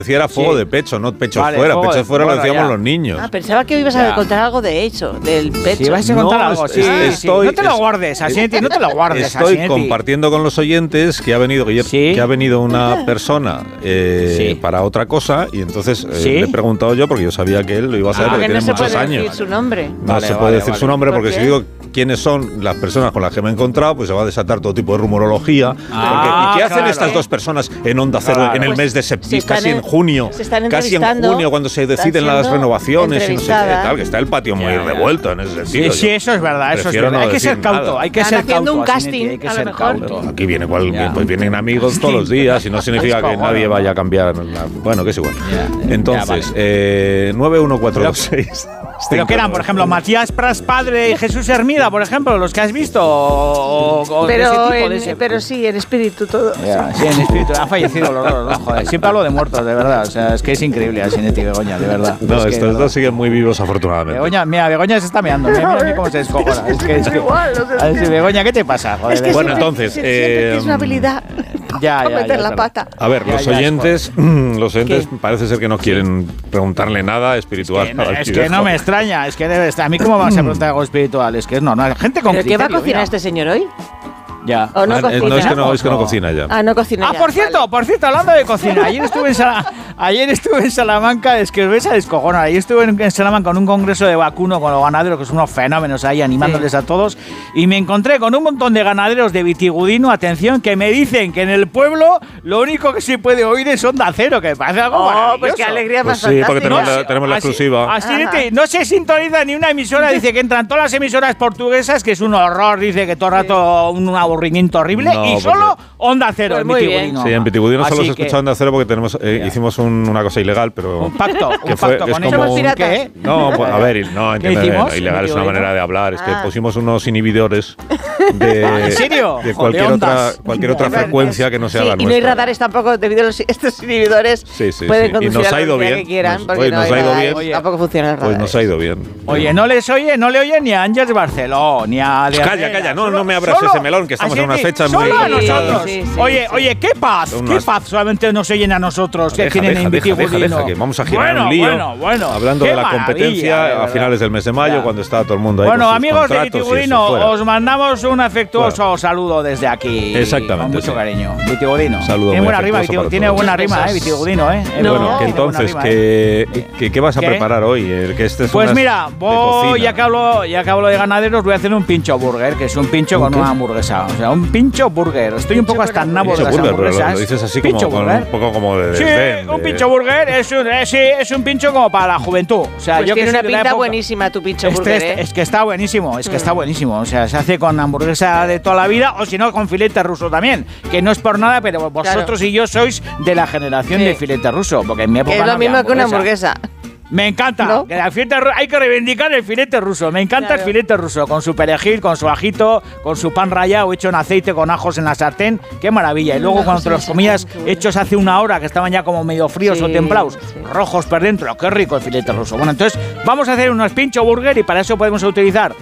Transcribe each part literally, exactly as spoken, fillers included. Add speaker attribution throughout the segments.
Speaker 1: Si era fuego sí. de pecho, no pecho
Speaker 2: vale,
Speaker 1: fuera. Pecho
Speaker 2: de,
Speaker 1: fuera
Speaker 2: bueno,
Speaker 1: lo decíamos
Speaker 2: ya.
Speaker 1: los niños.
Speaker 3: Ah, pensaba que ibas a
Speaker 2: ya.
Speaker 3: contar algo de eso, del pecho.
Speaker 2: Si vas a contar no, algo, sí,
Speaker 1: estoy,
Speaker 2: sí. No te lo guardes, Asinetti, no te lo guardes,
Speaker 1: Estoy
Speaker 2: Asinetti.
Speaker 1: compartiendo con los oyentes que ha venido, que,
Speaker 2: ¿Sí?
Speaker 1: que ha venido una persona eh, sí. para otra cosa y entonces eh, ¿Sí? le he preguntado yo porque yo sabía que él lo iba a saber
Speaker 3: ah,
Speaker 1: porque
Speaker 3: tiene
Speaker 1: no
Speaker 3: muchos
Speaker 1: años.
Speaker 3: No se puede decir su nombre.
Speaker 1: No
Speaker 2: vale,
Speaker 1: se
Speaker 2: vale,
Speaker 1: puede decir
Speaker 2: vale.
Speaker 1: su nombre porque
Speaker 3: ¿Por
Speaker 1: si digo quiénes son las personas con las que me he encontrado, pues se va a desatar todo tipo de rumorología.
Speaker 2: Ah,
Speaker 1: porque, ¿y qué hacen
Speaker 2: claro.
Speaker 1: estas dos personas en Onda Cero
Speaker 2: claro.
Speaker 1: en el
Speaker 3: pues
Speaker 1: mes de septiembre, casi en, en junio?
Speaker 3: Se están
Speaker 1: casi en junio cuando se deciden las renovaciones y no sé qué tal, que está el patio muy
Speaker 2: ya, ya.
Speaker 1: revuelto en ese sentido.
Speaker 2: Sí, sí, eso es verdad, eso es verdad. No hay que ser cauto,
Speaker 1: nada.
Speaker 2: hay que
Speaker 3: Están
Speaker 2: ser cauto.
Speaker 3: haciendo un casting,
Speaker 2: Asinetti, hay que
Speaker 3: a
Speaker 2: ser
Speaker 3: lo mejor.
Speaker 2: cauto.
Speaker 1: Aquí viene cual, pues vienen amigos todos los días y no significa que nadie vaya a cambiar. La, bueno, que es igual.
Speaker 2: Ya,
Speaker 1: Entonces,
Speaker 2: ya, vale.
Speaker 1: eh, nueve uno cuatro dos seis.
Speaker 2: Pero que eran, por ejemplo, Matías Prats padre y Jesús Hermida, por ejemplo, los que has visto. O, o
Speaker 3: pero,
Speaker 2: de ese tipo,
Speaker 3: en,
Speaker 2: de ese.
Speaker 3: pero sí, en espíritu todo.
Speaker 2: Yeah, sí, en espíritu. Han fallecido los dos, ¿no? Joder. Siempre hablo de muertos, de verdad. O sea, es que es increíble Asinetti y Begoña, de verdad.
Speaker 1: No,
Speaker 2: es que,
Speaker 1: estos
Speaker 2: verdad.
Speaker 1: dos siguen muy vivos, afortunadamente.
Speaker 2: Begoña, mira, Begoña se está meando. Mira, mira, mira cómo se descojona. Es que, es que,
Speaker 3: igual, no sé.
Speaker 2: a ver, Begoña, ¿qué te pasa? Joder,
Speaker 3: Es que
Speaker 1: bueno,
Speaker 3: siempre,
Speaker 1: entonces.
Speaker 3: siempre
Speaker 1: Eh,
Speaker 3: tienes una habilidad
Speaker 2: ya,
Speaker 3: para
Speaker 2: ya,
Speaker 3: meter
Speaker 2: ya,
Speaker 3: la
Speaker 2: ya,
Speaker 3: pata.
Speaker 1: A ver,
Speaker 2: Ya,
Speaker 1: los
Speaker 2: ya,
Speaker 1: oyentes, los oyentes
Speaker 2: ¿Qué?
Speaker 1: parece ser que no quieren preguntarle nada espiritual.
Speaker 2: Es que, no, es que no me extraña. Es que debe estar. A mí, ¿cómo vas a preguntar algo espiritual? Es que es normal. Gente con
Speaker 3: ¿Pero qué va a
Speaker 2: criterio,
Speaker 3: cocinar
Speaker 2: mira.
Speaker 3: este señor hoy?
Speaker 2: Ya.
Speaker 3: ¿O no
Speaker 1: Ah,
Speaker 3: cocina?
Speaker 1: no, es que no, es que no cocina ya.
Speaker 3: Ah, no cocina
Speaker 2: Ah,
Speaker 3: ya,
Speaker 2: por cierto,
Speaker 3: vale.
Speaker 2: por cierto, hablando de cocina, ayer estuve en Sala, ayer estuve en Salamanca, es que os vais a descojonar. Ayer estuve en, en Salamanca con un congreso de vacuno con los ganaderos, que son unos fenómenos ahí animándoles sí. a todos, y me encontré con un montón de ganaderos de Vitigudino, atención, que me dicen que en el pueblo lo único que se puede oír es Onda Cero, que me parece algo
Speaker 3: Oh,
Speaker 2: maravilloso.
Speaker 3: pues qué alegría
Speaker 1: Pues
Speaker 3: más
Speaker 1: sí, porque
Speaker 3: fantástica.
Speaker 1: tenemos la, tenemos la
Speaker 2: Así-
Speaker 1: exclusiva.
Speaker 2: Así de te- no se sintoniza ni una emisora, dice que entran todas las emisoras portuguesas, que es un horror, dice que todo el rato un aburrimiento horrible,
Speaker 1: No,
Speaker 2: y
Speaker 1: porque-
Speaker 2: solo Onda Cero
Speaker 3: Pues
Speaker 2: en
Speaker 3: muy
Speaker 2: Vitigudino.
Speaker 1: Sí, en Vitigudino solo
Speaker 2: Así
Speaker 1: se
Speaker 2: que-
Speaker 1: escucha Onda Cero porque tenemos, eh,
Speaker 2: Ya.
Speaker 1: hicimos un- una cosa ilegal, pero.
Speaker 2: Un pacto,
Speaker 1: que
Speaker 2: un
Speaker 1: fue,
Speaker 2: pacto
Speaker 1: es
Speaker 2: con
Speaker 1: como
Speaker 2: ellos.
Speaker 3: Somos
Speaker 1: un-
Speaker 3: piratas.
Speaker 2: ¿Qué?
Speaker 1: No, pues, a ver, no, entiende,
Speaker 2: hicimos?
Speaker 1: ilegal es una
Speaker 2: Vitigudino.
Speaker 1: manera de hablar, es que
Speaker 3: Ah.
Speaker 1: pusimos unos inhibidores de,
Speaker 2: ¿En serio?
Speaker 1: de
Speaker 2: Joder,
Speaker 1: cualquier otra,
Speaker 2: ondas.
Speaker 1: cualquier otra
Speaker 2: Joder,
Speaker 1: frecuencia que no sea
Speaker 3: Sí,
Speaker 1: la
Speaker 3: y no hay
Speaker 1: nuestra.
Speaker 3: radares tampoco debido a los, estos inhibidores.
Speaker 1: Sí, sí,
Speaker 3: pueden
Speaker 1: sí. Y
Speaker 3: conducir
Speaker 1: nos
Speaker 3: a la
Speaker 1: ha ido
Speaker 3: velocidad
Speaker 1: bien.
Speaker 3: que quieran,
Speaker 1: Nos-
Speaker 3: porque
Speaker 1: oye,
Speaker 3: no
Speaker 1: nos
Speaker 3: hay
Speaker 1: ha ido
Speaker 3: radares,
Speaker 2: bien.
Speaker 3: tampoco funciona el radar.
Speaker 1: Pues nos ha ido bien.
Speaker 2: Oye, no les oye, no le oye ni a Ángels Barceló, ni a
Speaker 1: Calla,
Speaker 2: Herrera.
Speaker 1: calla, no,
Speaker 2: Solo-
Speaker 1: no me abras
Speaker 2: solo-
Speaker 1: ese melón, que estamos
Speaker 2: así
Speaker 1: en unas
Speaker 2: que
Speaker 1: fechas
Speaker 2: solo
Speaker 1: muy-
Speaker 2: a nosotros.
Speaker 3: Sí, sí,
Speaker 2: oye,
Speaker 3: sí.
Speaker 2: oye, qué paz,
Speaker 1: Son
Speaker 2: qué
Speaker 1: unas-
Speaker 2: paz solamente nos oyen a nosotros, que
Speaker 1: Deja,
Speaker 2: tienen
Speaker 1: deja,
Speaker 2: en
Speaker 1: deja, deja,
Speaker 2: Vitigudino.
Speaker 1: deja, que vamos a girar
Speaker 2: bueno,
Speaker 1: un lío.
Speaker 2: Bueno, bueno,
Speaker 1: Hablando
Speaker 2: qué
Speaker 1: de la
Speaker 2: maravilla,
Speaker 1: competencia
Speaker 2: de
Speaker 1: a
Speaker 2: verdad.
Speaker 1: finales del mes de mayo,
Speaker 2: Ya.
Speaker 1: cuando está todo el mundo ahí
Speaker 2: Bueno,
Speaker 1: con sus
Speaker 2: amigos de
Speaker 1: contratos y eso,
Speaker 2: Vitigudino,
Speaker 1: fuera.
Speaker 2: os mandamos un afectuoso saludo desde aquí.
Speaker 1: Exactamente,
Speaker 2: Con mucho
Speaker 1: sí.
Speaker 2: cariño. Vitigudino.
Speaker 1: Saludo
Speaker 2: Tiene
Speaker 1: muy
Speaker 2: buena rima,
Speaker 1: afectuoso
Speaker 2: Vitigu-
Speaker 1: para
Speaker 2: tiene
Speaker 1: todos.
Speaker 2: buena rima, eh,
Speaker 3: Besos.
Speaker 2: Vitigudino, eh.
Speaker 3: No.
Speaker 1: Bueno, que
Speaker 2: Tiene buena
Speaker 1: entonces,
Speaker 2: rima,
Speaker 1: que,
Speaker 2: eh.
Speaker 1: que- ¿qué vas a
Speaker 2: ¿Qué?
Speaker 1: preparar hoy? El que este es
Speaker 2: Pues
Speaker 1: unas
Speaker 2: mira,
Speaker 1: de
Speaker 2: voy,
Speaker 1: cocina.
Speaker 2: ya que, hablo, ya que hablo de ganaderos, voy a hacer un pincho burger, que es un pincho
Speaker 1: ¿Un
Speaker 2: con
Speaker 1: qué?
Speaker 2: una hamburguesa. O sea, un pincho burger. Estoy un poco hasta el nabo de
Speaker 1: Pincho
Speaker 2: las
Speaker 1: burger, pero lo,
Speaker 2: hamburguesas.
Speaker 1: lo dices así como
Speaker 2: Pincho
Speaker 1: con
Speaker 2: burger.
Speaker 1: un poco como de
Speaker 2: Sí,
Speaker 1: desdén,
Speaker 2: un
Speaker 1: de-
Speaker 2: pincho burger es un, es, sí, es un pincho como para la juventud. O sea,
Speaker 3: Pues
Speaker 2: yo que
Speaker 3: tiene
Speaker 2: soy
Speaker 3: una
Speaker 2: de la
Speaker 3: pinta
Speaker 2: época-
Speaker 3: buenísima tu pincho
Speaker 2: Este-
Speaker 3: burger,
Speaker 2: este-
Speaker 3: ¿eh?
Speaker 2: Es que está buenísimo, es que
Speaker 3: Mm.
Speaker 2: está buenísimo. O sea, se hace con hamburguesa de toda la vida o si no con filete ruso también. Que no es por nada, pero vosotros
Speaker 3: Claro.
Speaker 2: y yo sois de la generación
Speaker 3: Sí.
Speaker 2: de filete ruso. Porque en mi época
Speaker 3: Que es
Speaker 2: no
Speaker 3: lo
Speaker 2: había
Speaker 3: mismo que una hamburguesa.
Speaker 2: Me encanta.
Speaker 3: ¿No?
Speaker 2: Que el filete ru- hay que reivindicar el filete ruso. Me encanta
Speaker 3: Claro.
Speaker 2: el filete ruso. Con su perejil, con su ajito, con su pan rallado hecho en aceite con ajos en la sartén. Qué maravilla. Y luego
Speaker 3: Ajos
Speaker 2: cuando
Speaker 3: en
Speaker 2: te
Speaker 3: la
Speaker 2: los comías
Speaker 3: sartén, qué bueno.
Speaker 2: hechos hace una hora, que estaban ya como medio fríos
Speaker 3: Sí,
Speaker 2: o templados,
Speaker 3: sí.
Speaker 2: rojos por dentro. Qué rico el filete ruso. Bueno, entonces vamos a hacer unos pincho burger y para eso podemos utilizar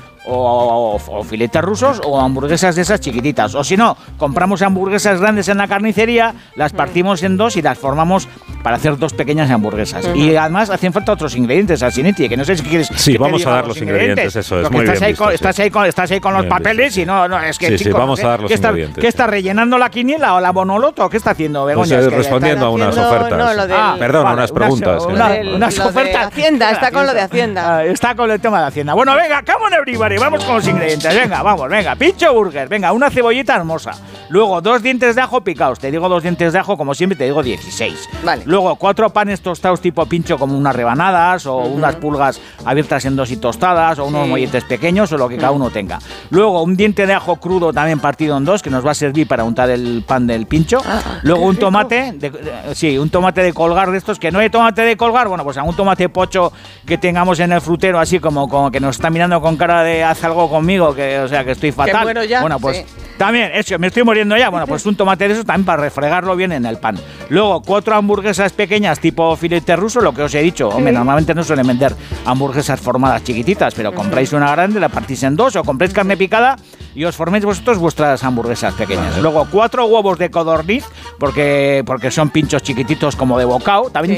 Speaker 2: o, o- o filetes rusos o hamburguesas de esas chiquititas. O si no, compramos hamburguesas grandes en la carnicería, las partimos en dos y las formamos para hacer dos pequeñas hamburguesas.
Speaker 3: Ujú.
Speaker 2: Y además hacen falta otros ingredientes, Asinetti, que no sé si quieres.
Speaker 1: Sí,
Speaker 2: que te
Speaker 1: vamos
Speaker 2: diga
Speaker 1: a dar los ingredientes, eso es,
Speaker 2: Porque
Speaker 1: muy
Speaker 2: estás
Speaker 1: bien
Speaker 2: ahí con,
Speaker 1: visto,
Speaker 2: estás
Speaker 1: sí.
Speaker 2: ahí con, estás ahí con los
Speaker 1: Bien
Speaker 2: papeles
Speaker 1: visto,
Speaker 2: y no, no, es que
Speaker 1: Sí, sí,
Speaker 2: chico,
Speaker 1: vamos a
Speaker 2: ¿qué-
Speaker 1: dar los
Speaker 2: ¿qué está,
Speaker 1: ingredientes.
Speaker 2: ¿Qué está rellenando la quiniela o la bonoloto? ¿Qué está haciendo Begoña?
Speaker 1: Pues, eh,
Speaker 2: Es que-
Speaker 1: respondiendo a unas
Speaker 3: haciendo-
Speaker 1: ofertas.
Speaker 3: no, lo del-
Speaker 2: Ah,
Speaker 1: Perdón,
Speaker 2: vale,
Speaker 1: unas
Speaker 2: unas-
Speaker 1: preguntas.
Speaker 2: una-
Speaker 1: que-
Speaker 3: Del-
Speaker 2: unas
Speaker 3: lo de
Speaker 2: ofertas.
Speaker 3: Hacienda, está con lo de Hacienda.
Speaker 2: Ah, está con el tema de Hacienda. Bueno, venga, come on everybody, vamos con los ingredientes. Venga, vamos, venga. Pincho burger, venga, una cebollita hermosa. Luego, dos dientes de ajo picados. Te digo dos dientes de ajo, como siempre, te digo dieciséis.
Speaker 3: Vale.
Speaker 2: Luego, cuatro panes tostados tipo pincho, como unas rebanadas o unas pulgas abiertas en dos y tostadas o unos
Speaker 3: Sí.
Speaker 2: molletes pequeños o lo que cada uno tenga. Luego, un diente de ajo crudo también partido en dos, que nos va a servir para untar el pan del pincho.
Speaker 3: Ah,
Speaker 2: Luego,
Speaker 3: qué
Speaker 2: un
Speaker 3: rico.
Speaker 2: tomate, de- de- sí, un tomate de colgar de estos, que no hay tomate de colgar, bueno, pues algún tomate pocho que tengamos en el frutero, así como, como que nos está mirando con cara de haz algo conmigo, que o sea que estoy fatal.
Speaker 3: muero ya,
Speaker 2: Bueno, pues
Speaker 3: sí.
Speaker 2: también, eso, me estoy muriendo. corriendo ya. Bueno, pues un tomate de eso también para refregarlo bien en el pan. Luego, cuatro hamburguesas pequeñas tipo filete ruso, lo que os he dicho. Hombre, sí. Normalmente no suelen vender hamburguesas formadas chiquititas, pero compráis una grande, la partís en dos, o compréis carne picada y os forméis vosotros vuestras hamburguesas pequeñas. Vale. Luego, cuatro huevos de codorniz, porque, porque son pinchos chiquititos como de bocado. También